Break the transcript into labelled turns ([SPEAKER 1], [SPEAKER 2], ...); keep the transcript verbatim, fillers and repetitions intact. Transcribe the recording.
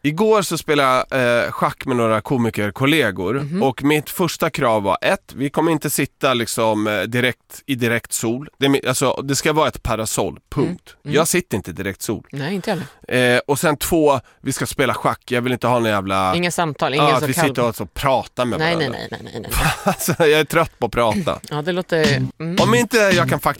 [SPEAKER 1] Igår så spelade jag eh, schack med några komikerkollegor mm-hmm. och mitt första krav var ett, vi kommer inte sitta liksom eh, direkt i direkt sol. Det, alltså, det ska vara ett parasoll, punkt. Mm. Mm. Jag sitter inte i direkt sol.
[SPEAKER 2] Nej, inte heller.
[SPEAKER 1] Eh, och sen två, vi ska spela schack. Jag vill inte ha någon jävla...
[SPEAKER 2] Inga samtal, ingen
[SPEAKER 1] ja,
[SPEAKER 2] så
[SPEAKER 1] att vi
[SPEAKER 2] kall...
[SPEAKER 1] sitter och så pratar med
[SPEAKER 2] nej,
[SPEAKER 1] varandra.
[SPEAKER 2] Nej, nej, nej, nej, nej.
[SPEAKER 1] Alltså, jag är trött på att prata.
[SPEAKER 2] Ja, det låter... Mm.
[SPEAKER 1] Om inte jag kan faktiskt